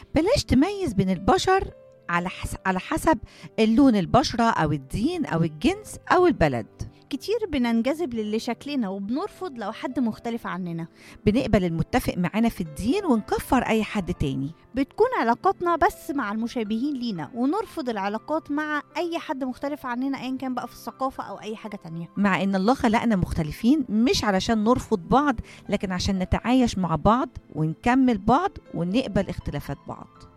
بلاش تميز بين البشر على حسب اللون، البشرة أو الدين أو الجنس أو البلد. كتير بننجذب للي شكلنا وبنرفض لو حد مختلف عننا. بنقبل المتفق معانا في الدين ونكفر أي حد تاني. بتكون علاقاتنا بس مع المشابهين لينا، ونرفض العلاقات مع أي حد مختلف عننا أيا كان بقى في الثقافة أو أي حاجة تانية. مع إن الله خلقنا مختلفين مش علشان نرفض بعض، لكن عشان نتعايش مع بعض ونكمل بعض ونقبل اختلافات بعض.